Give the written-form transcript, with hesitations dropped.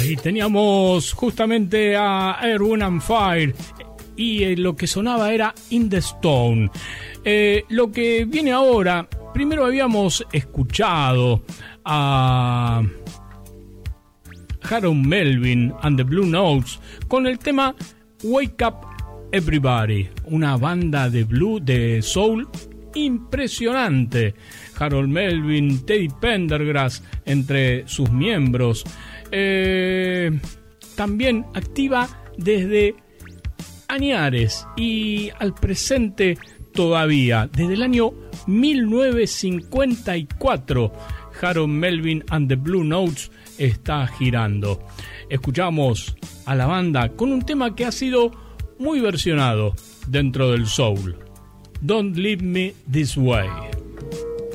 Ahí teníamos justamente a Earth, Wind and Fire y lo que sonaba era In the Stone. Lo que viene ahora, primero habíamos escuchado a Harold Melvin and the Blue Notes con el tema Wake Up Everybody, una banda de blues, de soul impresionante. Harold Melvin, Teddy Pendergrass entre sus miembros. También activa desde añares y al presente todavía, desde el año 1954, Harold Melvin and the Blue Notes está girando. Escuchamos a la banda con un tema que ha sido muy versionado dentro del soul, Don't Leave Me This Way.